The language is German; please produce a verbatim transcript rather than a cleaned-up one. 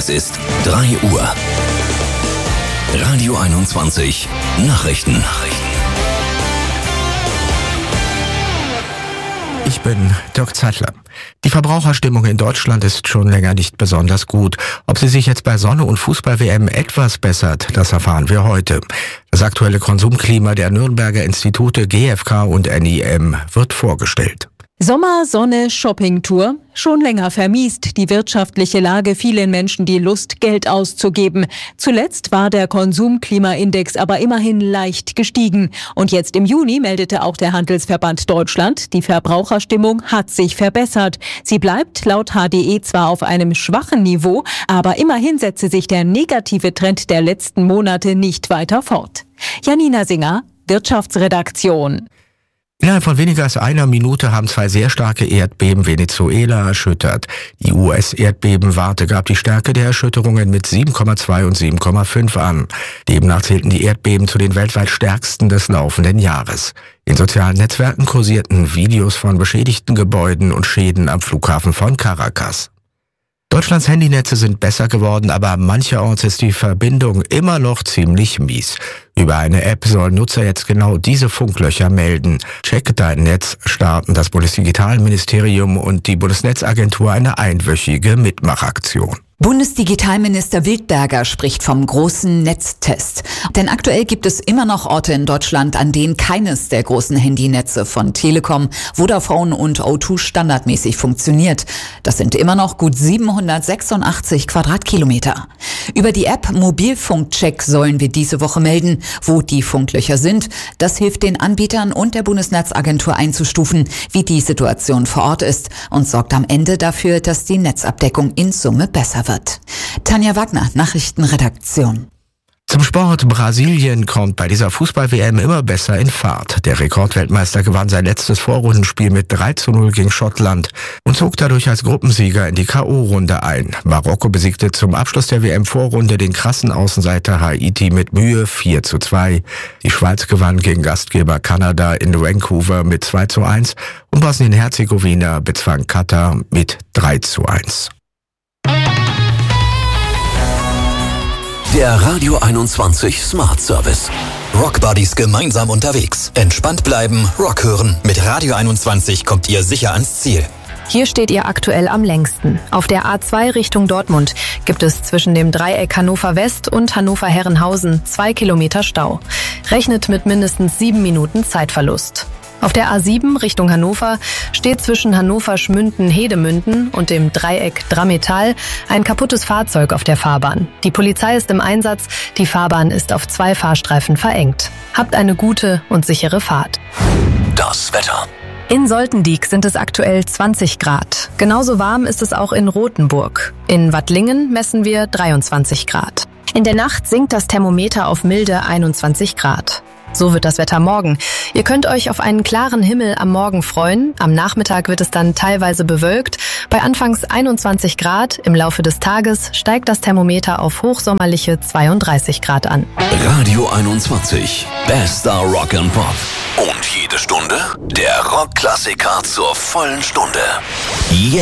Es ist drei Uhr. Radio einundzwanzig Nachrichten. Ich bin Dirk Zeitler. Die Verbraucherstimmung in Deutschland ist schon länger nicht besonders gut. Ob sie sich jetzt bei Sonne- und Fußball-W M etwas bessert, das erfahren wir heute. Das aktuelle Konsumklima der Nürnberger Institute G F K und N I M wird vorgestellt. Sommer, Sonne, Shoppingtour. Schon länger vermiest die wirtschaftliche Lage vielen Menschen die Lust, Geld auszugeben. Zuletzt war der Konsumklimaindex aber immerhin leicht gestiegen. Und jetzt im Juni meldete auch der Handelsverband Deutschland, die Verbraucherstimmung hat sich verbessert. Sie bleibt laut H D E zwar auf einem schwachen Niveau, aber immerhin setze sich der negative Trend der letzten Monate nicht weiter fort. Janina Singer, Wirtschaftsredaktion. Innerhalb von weniger als einer Minute haben zwei sehr starke Erdbeben Venezuela erschüttert. Die U S-Erdbebenwarte gab die Stärke der Erschütterungen mit sieben Komma zwei und sieben Komma fünf an. Demnach zählten die Erdbeben zu den weltweit stärksten des laufenden Jahres. In sozialen Netzwerken kursierten Videos von beschädigten Gebäuden und Schäden am Flughafen von Caracas. Deutschlands Handynetze sind besser geworden, aber mancherorts ist die Verbindung immer noch ziemlich mies. Über eine App sollen Nutzer jetzt genau diese Funklöcher melden. Check dein Netz starten das Bundesdigitalministerium und die Bundesnetzagentur eine einwöchige Mitmachaktion. Bundesdigitalminister Wildberger spricht vom großen Netztest. Denn aktuell gibt es immer noch Orte in Deutschland, an denen keines der großen Handynetze von Telekom, Vodafone und O zwei standardmäßig funktioniert. Das sind immer noch gut siebenhundertsechsundachtzig Quadratkilometer. Über die App Mobilfunkcheck sollen wir diese Woche melden, wo die Funklöcher sind. Das hilft den Anbietern und der Bundesnetzagentur einzustufen, wie die Situation vor Ort ist und sorgt am Ende dafür, dass die Netzabdeckung in Summe besser wird. Tanja Wagner, Nachrichtenredaktion. Zum Sport. Brasilien kommt bei dieser Fußball-W M immer besser in Fahrt. Der Rekordweltmeister gewann sein letztes Vorrundenspiel mit drei zu null gegen Schottland und zog dadurch als Gruppensieger in die K O-Runde ein. Marokko besiegte zum Abschluss der W M-Vorrunde den krassen Außenseiter Haiti mit Mühe vier zu zwei. Die Schweiz gewann gegen Gastgeber Kanada in Vancouver mit zwei zu eins und Bosnien-Herzegowina bezwang Katar mit drei zu eins. Der Radio einundzwanzig Smart Service. Rockbuddies gemeinsam unterwegs. Entspannt bleiben, Rock hören. Mit Radio einundzwanzig kommt ihr sicher ans Ziel. Hier steht ihr aktuell am längsten. Auf der A zwei Richtung Dortmund gibt es zwischen dem Dreieck Hannover West und Hannover-Herrenhausen zwei Kilometer Stau. Rechnet mit mindestens sieben Minuten Zeitverlust. Auf der A sieben Richtung Hannover steht zwischen Hannover-Schmünden-Hedemünden und dem Dreieck Drammetal ein kaputtes Fahrzeug auf der Fahrbahn. Die Polizei ist im Einsatz, die Fahrbahn ist auf zwei Fahrstreifen verengt. Habt eine gute und sichere Fahrt. Das Wetter. In Soltendiek sind es aktuell zwanzig Grad. Genauso warm ist es auch in Rothenburg. In Wattlingen messen wir dreiundzwanzig Grad. In der Nacht sinkt das Thermometer auf milde einundzwanzig Grad. So wird das Wetter morgen. Ihr könnt euch auf einen klaren Himmel am Morgen freuen. Am Nachmittag wird es dann teilweise bewölkt. Bei anfangs einundzwanzig Grad, im Laufe des Tages steigt das Thermometer auf hochsommerliche zweiunddreißig Grad an. Radio einundzwanzig. Bester Rock and Pop. Und jede Stunde der Rockklassiker zur vollen Stunde. Jetzt